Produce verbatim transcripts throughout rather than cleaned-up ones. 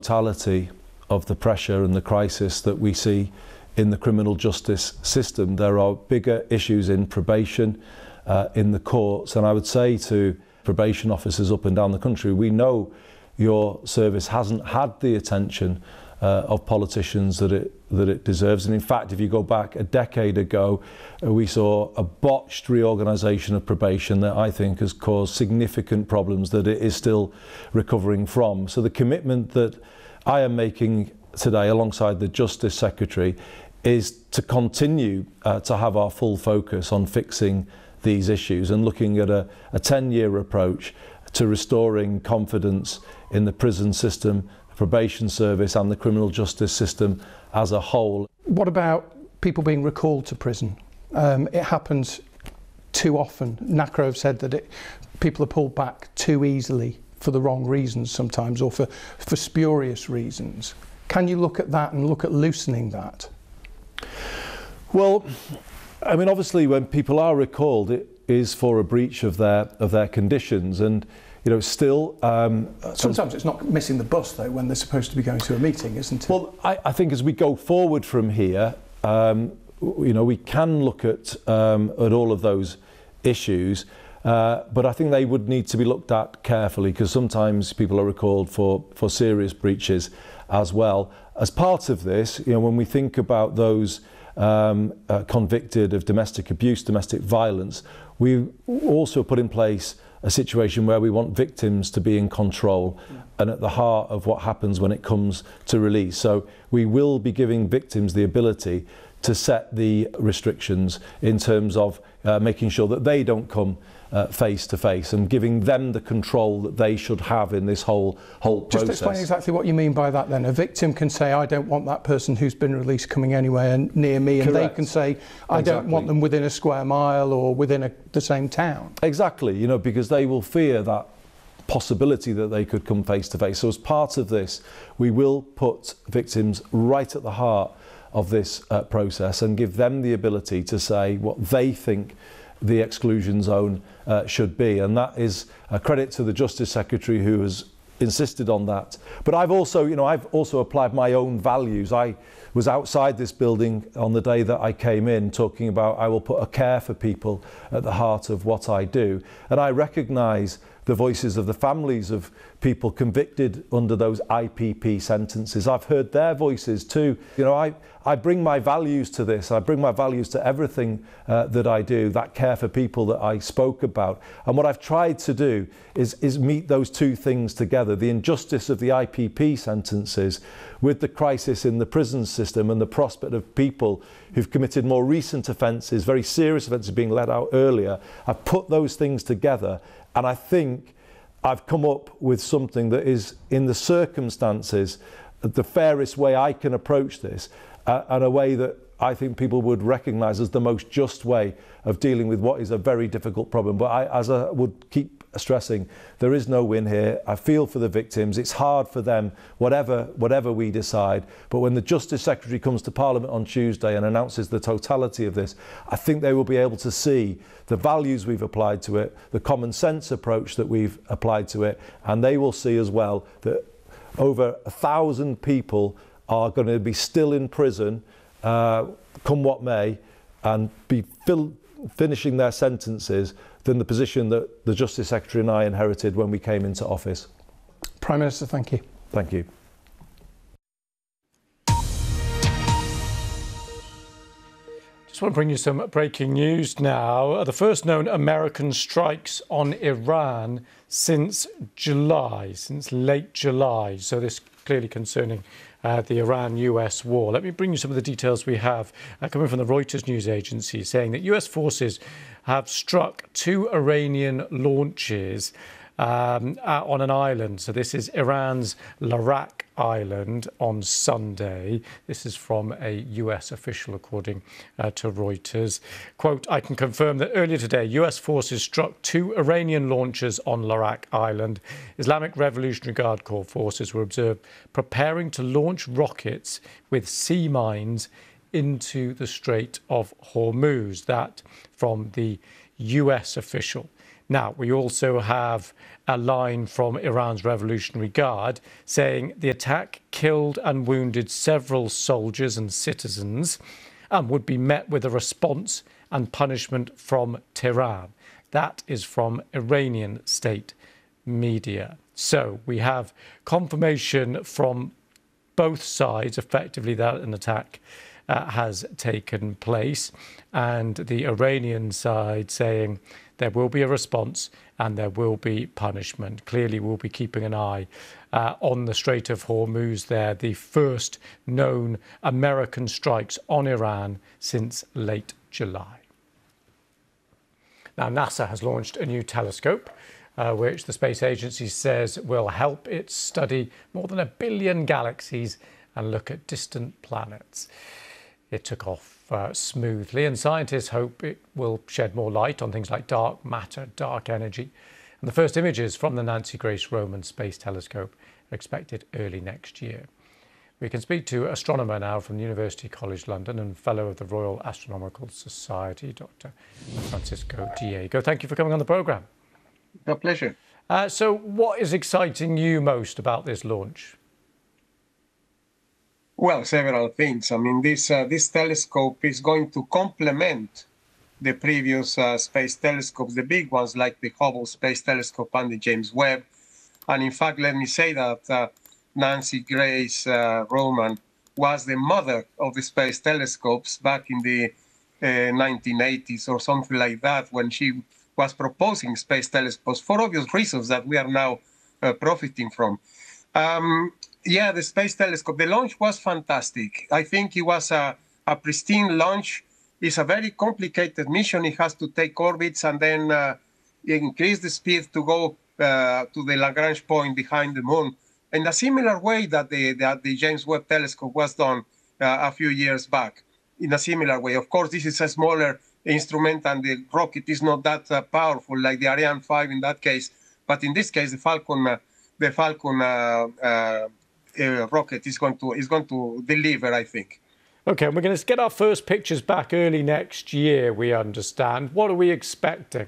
Totality of the pressure and the crisis that we see in the criminal justice system. There are bigger issues in probation, uh, in the courts, and I would say to probation officers up and down the country, we know your service hasn't had the attention uh, of politicians that it that it deserves. And in fact, if you go back a decade ago, uh, we saw a botched reorganisation of probation that I think has caused significant problems that it is still recovering from. So the commitment that I am making today alongside the Justice Secretary is to continue uh, to have our full focus on fixing these issues and looking at a, a ten-year approach to restoring confidence in the prison system, the probation service and the criminal justice system as a whole. What about people being recalled to prison? Um, it happens too often. NACRA have said that it, people are pulled back too easily for the wrong reasons sometimes, or for, for spurious reasons. Can you look at that and look at loosening that? Well, I mean, obviously when people are recalled, it is for a breach of their of their conditions, and you know, still um, sometimes it's not missing the bus though when they're supposed to be going to a meeting, isn't it? Well, I, I think as we go forward from here, um, you know, we can look at um, at all of those issues, uh, but I think they would need to be looked at carefully, because sometimes people are recalled for for serious breaches as well. As part of this, you know, when we think about those um, uh, convicted of domestic abuse, domestic violence, we also put in place a situation where we want victims to be in control yeah. and at the heart of what happens when it comes to release. So we will be giving victims the ability to set the restrictions in terms of uh, making sure that they don't come uh, face to face, and giving them the control that they should have in this whole whole process. Just explain exactly what you mean by that then. A victim can say, I don't want that person who's been released coming anywhere near me, and Correct. They can say, I exactly. don't want them within a square mile or within a, the same town. Exactly, you know, because they will fear that possibility that they could come face to face. So as part of this, we will put victims right at the heart of this uh, process and give them the ability to say what they think the exclusion zone uh, should be, and that is a credit to the Justice Secretary who has insisted on that. But I've also, you know, I've also applied my own values. I was outside this building on the day that I came in talking about I will put a care for people at the heart of what I do, and I recognise the voices of the families of people convicted under those I P P sentences. I've heard their voices too. You know, I, I bring my values to this. I bring my values to everything uh, that I do, that care for people that I spoke about. And what I've tried to do is, is meet those two things together, the injustice of the I P P sentences with the crisis in the prison system and the prospect of people who've committed more recent offences, very serious offences being let out earlier. I've put those things together, and I think I've come up with something that is, in the circumstances, the fairest way I can approach this, uh, and a way that I think people would recognise as the most just way of dealing with what is a very difficult problem. But I, as I would keep stressing, there is no win here. I feel for the victims. It's hard for them, whatever whatever we decide. But when the Justice Secretary comes to Parliament on Tuesday and announces the totality of this, I think they will be able to see the values we've applied to it, the common sense approach that we've applied to it, and they will see as well that over a thousand people are going to be still in prison, uh, come what may, and be fill, finishing their sentences than the position that the Justice Secretary and I inherited when we came into office. Prime Minister, thank you. Thank you. Just want to bring you some breaking news now. The first known American strikes on Iran since July, since late July. So this clearly concerning Uh, the Iran U S war. Let me bring you some of the details we have uh, coming from the Reuters news agency, saying that U S forces have struck two Iranian launches um, uh, on an island. So this is Iran's Larak Island on Sunday. This is from a U S official, according uh, to Reuters. Quote, I can confirm that earlier today, U S forces struck two Iranian launchers on Larak Island. Islamic Revolutionary Guard Corps forces were observed preparing to launch rockets with sea mines into the Strait of Hormuz. That from the U S official. Now, we also have a line from Iran's Revolutionary Guard saying the attack killed and wounded several soldiers and citizens and would be met with a response and punishment from Tehran. That is from Iranian state media. So we have confirmation from both sides, effectively, that an attack uh, has taken place, and the Iranian side saying there will be a response and there will be punishment. Clearly, we'll be keeping an eye uh, on the Strait of Hormuz there, the first known American strikes on Iran since late July. Now, NASA has launched a new telescope, uh, which the space agency says will help it study more than a billion galaxies and look at distant planets. It took off uh, smoothly, and scientists hope it will shed more light on things like dark matter, dark energy. And the first images from the Nancy Grace Roman Space Telescope are expected early next year. We can speak to astronomer now from University College London and Fellow of the Royal Astronomical Society, Doctor Francisco Diego. Thank you for coming on the programme. A pleasure. Uh, so what is exciting you most about this launch? Well, several things. I mean, this, uh, this telescope is going to complement the previous uh, space telescopes, the big ones like the Hubble Space Telescope and the James Webb. And in fact, let me say that uh, Nancy Grace uh, Roman was the mother of the space telescopes back in the uh, nineteen eighties or something like that, when she was proposing space telescopes for obvious reasons that we are now uh, profiting from. Um, yeah, the space telescope, the launch was fantastic. I think it was a, a pristine launch. It's a very complicated mission. It has to take orbits and then uh, increase the speed to go uh, to the Lagrange point behind the moon, in a similar way that the, that the James Webb telescope was done uh, a few years back, in a similar way. Of course, this is a smaller instrument and the rocket is not that uh, powerful like the Ariane five in that case. But in this case, the Falcon, uh, the Falcon uh, uh, uh, rocket is going to is going to deliver, I think. OK, we're going to get our first pictures back early next year, we understand. What are we expecting?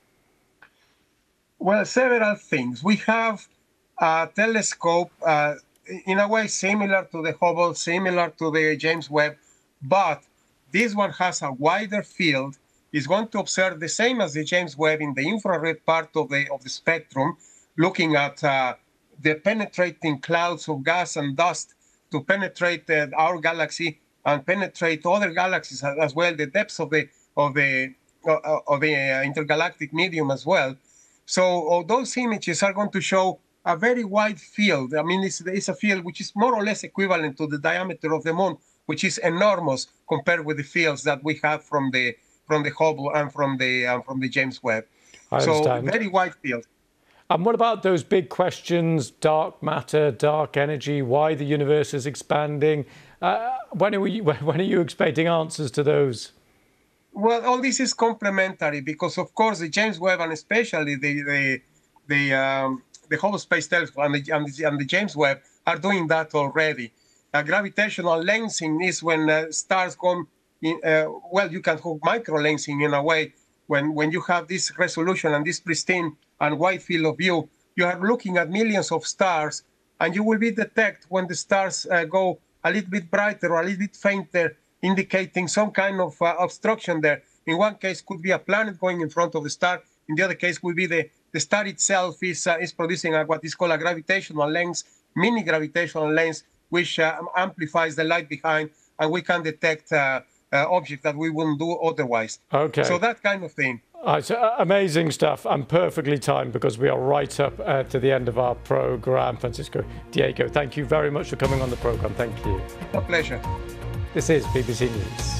Well, several things. We have a telescope, uh, in a way similar to the Hubble, similar to the James Webb, but this one has a wider field. It's going to observe the same as the James Webb in the infrared part of the of the spectrum, looking at uh, the penetrating clouds of gas and dust to penetrate uh, our galaxy and penetrate other galaxies as well, the depths of the of the uh, of the uh, intergalactic medium as well. So uh, those images are going to show a very wide field. I mean, it's, it's a field which is more or less equivalent to the diameter of the moon, which is enormous compared with the fields that we have from the from the Hubble and from the um, from the James Webb. I so understand. Very wide field. And what about those big questions, dark matter, dark energy, why the universe is expanding? Uh, when are we, when are you expecting answers to those? Well, all this is complementary because, of course, the James Webb and especially the the the, um, the Hubble Space Telescope and the, and, the, and the James Webb are doing that already. Uh, gravitational lensing is when uh, stars come in. Uh, well, you can have micro lensing in a way when when you have this resolution and this pristine and wide field of view. You are looking at millions of stars, and you will be detect when the stars uh, go a little bit brighter or a little bit fainter, indicating some kind of uh, obstruction there. In one case, could be a planet going in front of the star. In the other case, would be the, the star itself is, uh, is producing a, what is called a gravitational lens, mini gravitational lens, which uh, amplifies the light behind, and we can detect uh, uh, objects that we wouldn't do otherwise. Okay. So that kind of thing. Uh, so, uh, amazing stuff, and perfectly timed because we are right up uh, to the end of our programme. Francisco Diego, thank you very much for coming on the programme. Thank you. A pleasure. This is B B C News.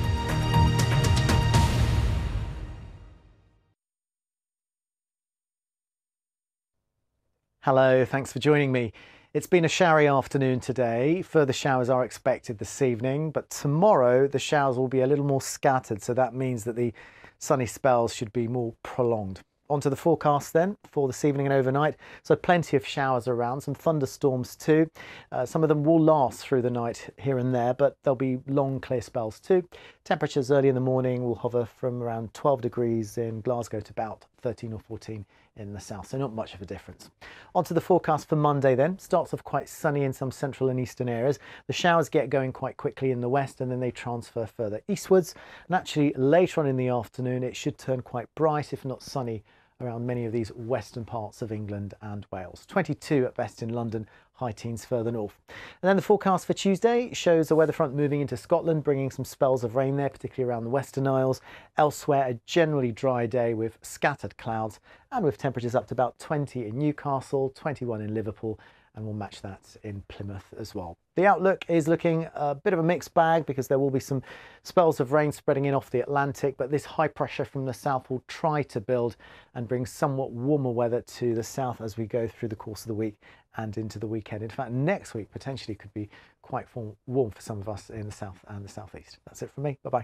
Hello, thanks for joining me. It's been a showery afternoon today. Further showers are expected this evening, but tomorrow the showers will be a little more scattered, so that means that the sunny spells should be more prolonged. Onto the forecast then for this evening and overnight. So plenty of showers around, some thunderstorms too. Uh, some of them will last through the night here and there, but there'll be long clear spells too. Temperatures early in the morning will hover from around twelve degrees in Glasgow to about thirteen or fourteen in the south, so not much of a difference. Onto the forecast for Monday then. Starts off quite sunny in some central and eastern areas. The showers get going quite quickly in the west and then they transfer further eastwards. And actually later on in the afternoon it should turn quite bright, if not sunny, around many of these western parts of England and Wales. twenty-two at best in London, high teens further north. And then the forecast for Tuesday shows a weather front moving into Scotland, bringing some spells of rain there, particularly around the Western Isles. Elsewhere, a generally dry day with scattered clouds and with temperatures up to about twenty in Newcastle, twenty-one in Liverpool, and we'll match that in Plymouth as well. The outlook is looking a bit of a mixed bag because there will be some spells of rain spreading in off the Atlantic, but this high pressure from the south will try to build and bring somewhat warmer weather to the south as we go through the course of the week and into the weekend. In fact, next week potentially could be quite warm for some of us in the south and the southeast. That's it from me. Bye-bye.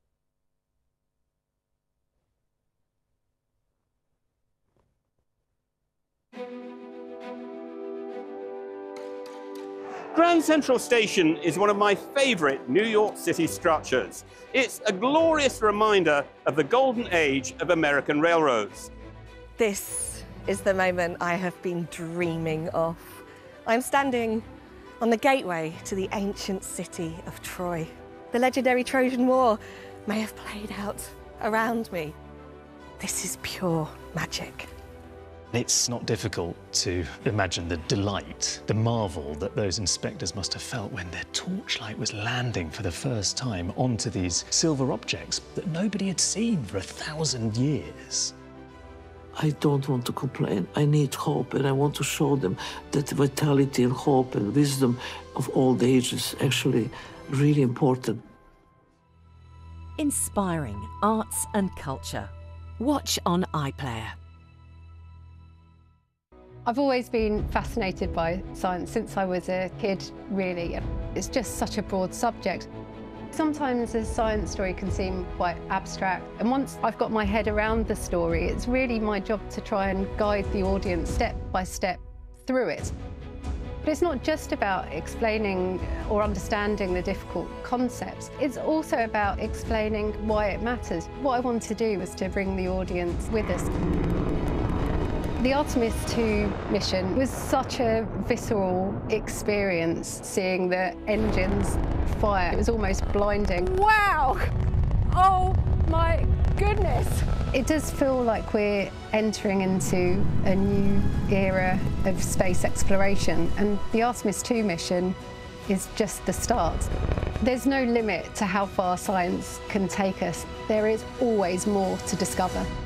Grand Central Station is one of my favourite New York City structures. It's a glorious reminder of the golden age of American railroads. This is the moment I have been dreaming of. I'm standing on the gateway to the ancient city of Troy. The legendary Trojan War may have played out around me. This is pure magic. It's not difficult to imagine the delight, the marvel that those inspectors must have felt when their torchlight was landing for the first time onto these silver objects that nobody had seen for a thousand years. I don't want to complain. I need hope, and I want to show them that vitality and hope and wisdom of old age is actually really important. Inspiring arts and culture. Watch on iPlayer. I've always been fascinated by science since I was a kid, really. It's just such a broad subject. Sometimes a science story can seem quite abstract, and once I've got my head around the story, it's really my job to try and guide the audience step by step through it. But it's not just about explaining or understanding the difficult concepts. It's also about explaining why it matters. What I want to do is to bring the audience with us. The Artemis two mission was such a visceral experience, seeing the engines fire. It was almost blinding. Wow! Oh my goodness! It does feel like we're entering into a new era of space exploration, and the Artemis two mission is just the start. There's no limit to how far science can take us. There is always more to discover.